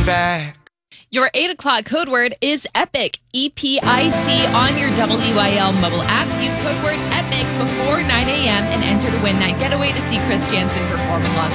back. Your 8 o'clock code word is EPIC, EPIC, on your WIL mobile app. Use code word EPIC before 9 a.m. and enter to win that getaway to see Chris Jansen perform in Las